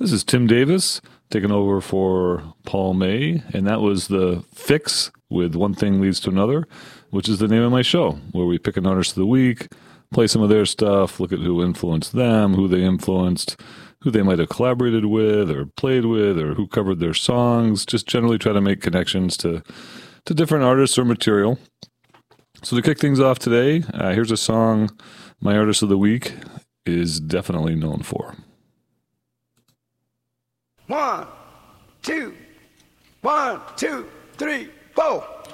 This is Tim Davis taking over for Paul May, and that was The Fix with One Thing Leads to Another, which is the name of my show, where we pick an artist of the week, play some of their stuff, look at who influenced them, who they influenced, who they might have collaborated with or played with, or who covered their songs, just generally try to make connections to different artists or material. So to kick things off today, here's a song my artist of the week is definitely known for. 1, 2, 1, 2, 3, 4.